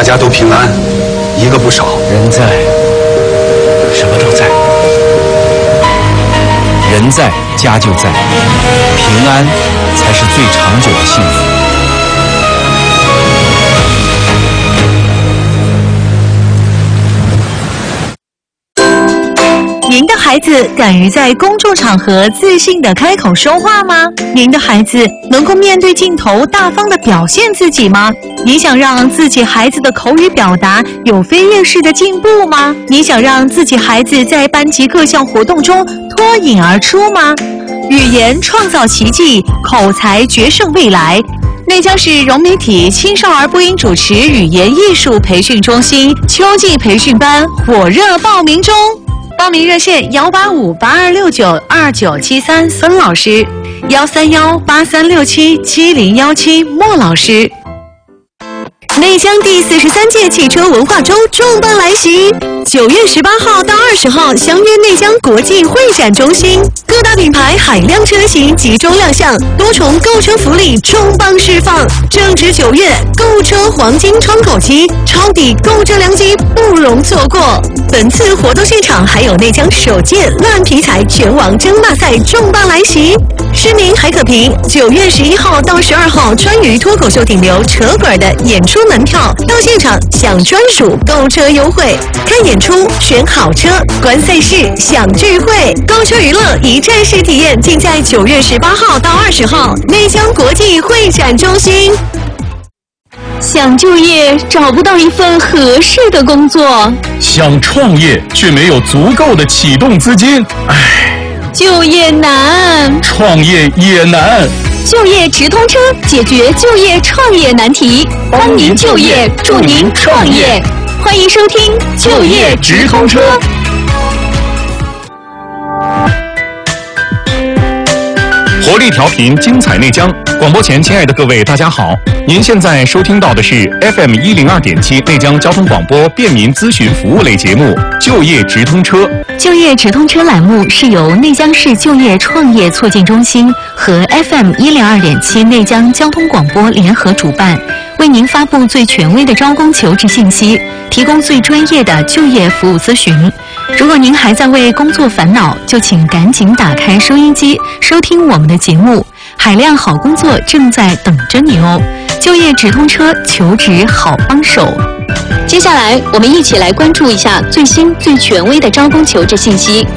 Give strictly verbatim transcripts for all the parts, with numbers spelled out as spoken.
家都平安，一个不少。 人在，什么都在。人在，家就在，平安才是最长久的幸福。 您的孩子敢于在公众场合自信地开口说话吗？您的孩子能够面对镜头大方地表现自己吗？你想让自己孩子的口语表达有飞跃式的进步吗？你想让自己孩子在班级各项活动中脱颖而出吗？语言创造奇迹，口才决胜未来。内江市融媒体青少儿播音主持语言艺术培训中心秋季培训班火热报名中。报名热线幺八五八二六九二九七三孙老师，幺三幺八三六七七零幺七莫老师。内江第四十三届汽车文化周重磅来袭，九月十八号到二十号相约内江国际会展中心，各大品牌海量车型集中亮相，多重购车福利重磅释放。正值九月，购车黄金窗口期，抄底购车良机不容错过。本次活动现场还有内江首届烂皮材拳王争霸赛重磅来袭，市民还可凭九月十一号到十二号川渝脱口秀顶流扯滚的演出门票到现场享专属购车优惠，看演出选好车，观赛事享聚会，购车娱乐一站式体验，尽在九月十八号到二十号内江国际会展中心。想就业找不到一份合适的工作， 想创业却没有足够的启动资金，唉， 就业难， 创业也难。 就业直通车解决就业创业难题，帮您就业，助您创业。欢迎收听就业直通车。 活力调频，精彩内江。广播前，亲爱的各位，大家好！您现在收听到的是 F M 一零二点七内江交通广播便民咨询服务类节目《就业直通车》。 就业直通车栏目是由内江市就业创业促进中心和 F M 一零二点七内江交通广播联合主办，为您发布最权威的招工求职信息，提供最专业的就业服务咨询。如果您还在为工作烦恼，就请赶紧打开收音机，收听我们的节目。海量好工作正在等着你哦！就业直通车，求职好帮手。接下来，我们一起来关注一下最新最权威的招工求职信息。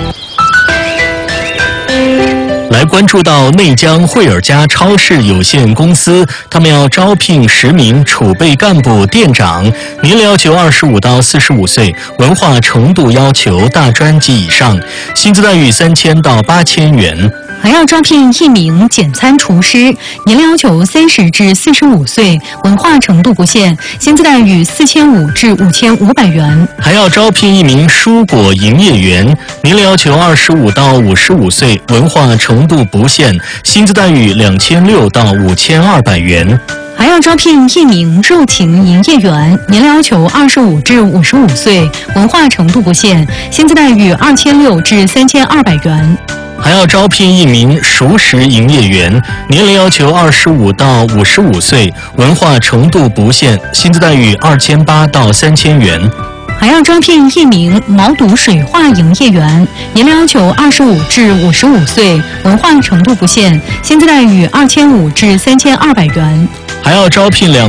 来关注到内江惠尔家超市有限公司，他们要招聘十名储备干部店长，年龄要求二十五到四十五岁，文化程度要求大专及以上，薪资待遇三千到八千元。 还要招聘一名简餐厨师，年龄要求三十至四十五岁，文化程度不限，薪资待遇四千五至五千五百元。 还要招聘一名蔬果营业员，年龄要求二十五到五十五岁，文化程度不限，薪资待遇两千六到五千二百元。 还要招聘一名肉禽营业员，年龄要求二十五至五十五岁，文化程度不限，薪资待遇二千六至三千二百元。 还要招聘一名熟食营业员，年龄要求二十五到五十五岁，文化程度不限，薪资待遇二千八到三千元。 还要招聘一名毛肚水化营业员，年龄要求二十五至五十五岁，文化程度不限，薪资待遇二千五至三千二百元。 还要招聘两